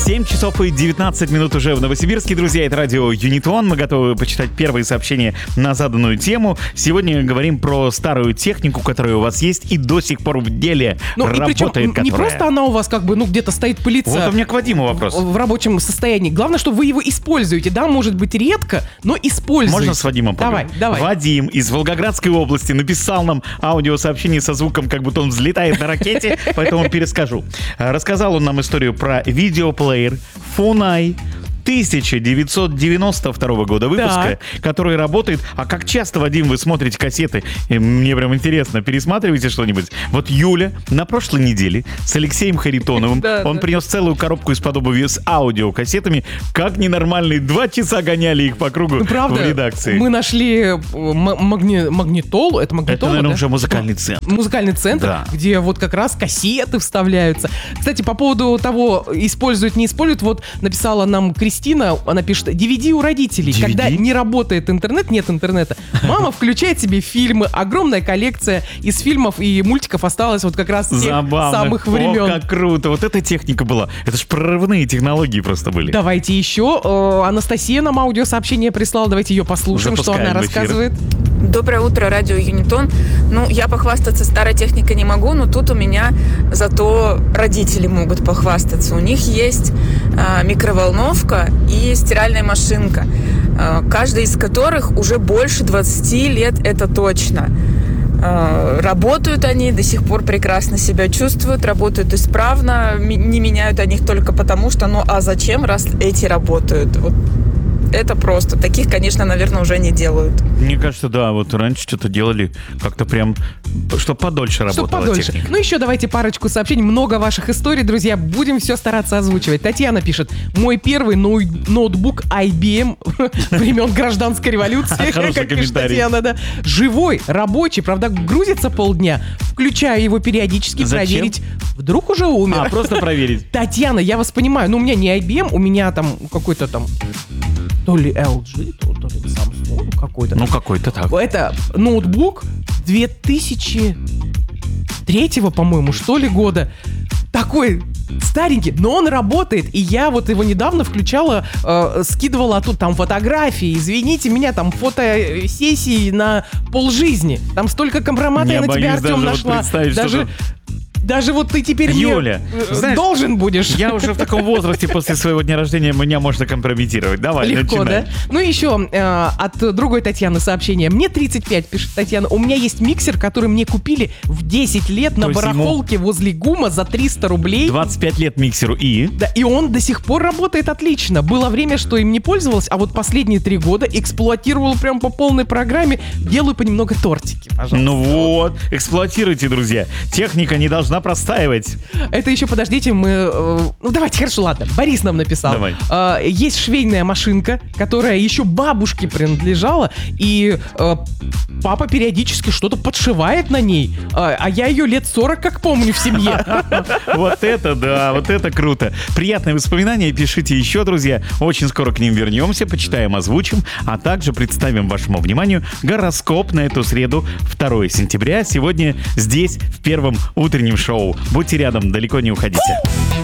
7 часов и 19 минут уже в Новосибирске, друзья. Это радио Юнитон. Мы готовы почитать первые сообщения на заданную тему. Сегодня говорим про старую технику, которая у вас есть и до сих пор в деле работает. Причем не просто она у вас где-то стоит пылиться. Вот у меня к Вадиму вопрос. В рабочем состоянии. Главное, что вы его используете. Да, может быть редко, но используете. Можно с Вадимом поговорить? Давай. Вадим из Волгоградской области написал нам аудиосообщение со звуком, как будто он взлетает на ракете, поэтому перескажу. Рассказал он нам историю про видеоплеер Funai 1992 года выпуска, который работает. А как часто, Вадим, вы смотрите кассеты? И мне прям интересно, пересматриваете что-нибудь? Вот Юля на прошлой неделе с Алексеем Харитоновым, он принес целую коробку из-под обуви с аудиокассетами. Как ненормальные, 2 часа гоняли их по кругу в редакции. Мы нашли магнитол, это магнитол, это, наверное, уже музыкальный центр. Музыкальный центр, где вот как раз кассеты вставляются. Кстати, по поводу того, используют, не используют, вот написала нам Кристина, она пишет, DVD у родителей. DVD? Когда не работает интернет, нет интернета, мама включает себе фильмы, огромная коллекция из фильмов и мультиков осталась вот как раз с тех самых времен. О, как круто, вот эта техника была. Это ж прорывные технологии просто были. Давайте еще. Анастасия нам аудиосообщение прислала, давайте ее послушаем, запускаем, что она рассказывает. Доброе утро, радио Юнитон. Я похвастаться старой техникой не могу, но тут у меня зато родители могут похвастаться. У них есть микроволновка и стиральная машинка, каждая из которых уже больше 20 лет, это точно. Работают они, до сих пор прекрасно себя чувствуют, работают исправно, не меняют они их только потому, что а зачем, раз эти работают? Вот. Это просто. Таких, конечно, наверное, уже не делают. Мне кажется, да, вот раньше что-то делали как-то прям, чтобы подольше работала техника. Еще давайте парочку сообщений. Много ваших историй, друзья. Будем все стараться озвучивать. Татьяна пишет. Мой первый ноутбук IBM времен гражданской революции. Хороший комментарий. Татьяна, да. Живой, рабочий, правда, грузится полдня. Включаю его периодически. Зачем? Проверить. Вдруг уже умер. Просто проверить. Tatьяна, я вас понимаю. У меня не IBM, у меня там какой-то там... То ли LG, то ли Samsung какой-то. Какой-то так. Это ноутбук 2003, по-моему, что ли, года. Такой старенький, но он работает. И я вот его недавно включала, скидывала оттуда там фотографии. Извините меня, там фотосессии на полжизни. Там столько компромата я на тебя, Артем, нашла. Даже вот ты теперь Юля, должен будешь. Я уже в таком возрасте после своего дня рождения меня можно компрометировать. Давай, легко, начинай. Да? Еще от другой Татьяны сообщение. Мне 35, пишет Татьяна. У меня есть миксер, который мне купили в 10 лет на барахолке возле ГУМа за 300 рублей. 25 лет миксеру и? Да, и он до сих пор работает отлично. Было время, что им не пользовалась, а вот последние 3 года эксплуатировал прям по полной программе. Делаю понемногу тортики, пожалуйста. Эксплуатируйте, друзья. Техника не должна простаивать. Это еще, подождите, давайте, хорошо, ладно. Борис нам написал. Давай. Есть швейная машинка, которая еще бабушке принадлежала, и папа периодически что-то подшивает на ней, а я ее лет 40 как помню в семье. Вот это да, вот это круто. Приятные воспоминания пишите еще, друзья. Очень скоро к ним вернемся, почитаем, озвучим, а также представим вашему вниманию гороскоп на эту среду, 2 сентября. Сегодня здесь, в первом утреннем шоу. Будьте рядом, далеко не уходите.